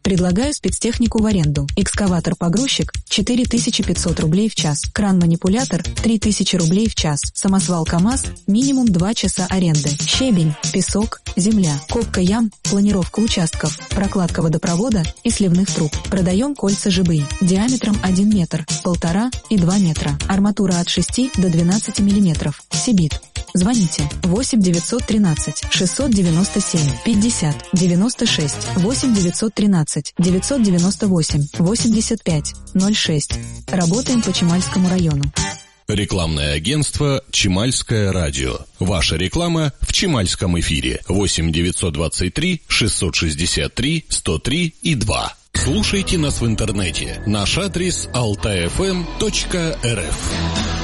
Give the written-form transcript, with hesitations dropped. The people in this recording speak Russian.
Предлагаю спецтехнику в аренду. Экскаватор-погрузчик 4500 рублей в час. Кран-манипулятор 3000 рублей в час. Самосвал КАМАЗ минимум 2 часа аренды. Щебень, песок, земля, копка ям, планировка участков, прокладка водопровода и сливных труб. Продаем кольца ЖБИ диаметром 1 метр, 1,5 и 2 метра. Арматура от 6 до 12 миллиметров. Сибит. Звоните 8 913 697 50 96 8 913 998 85 06. Работаем по Чемальскому району. Рекламное агентство «Чемальское радио». Ваша реклама в Чемальском эфире. 8 923 663 103 и 2. Слушайте нас в интернете. Наш адрес altafm.rf.